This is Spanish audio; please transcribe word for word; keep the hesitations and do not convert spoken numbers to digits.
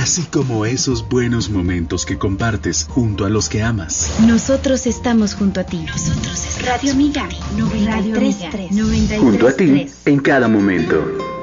así como esos buenos momentos que compartes junto a los que amas. Nosotros estamos junto a ti. Nosotros estamos Radio Amiga noventa y tres punto tres. Junto a ti en cada momento.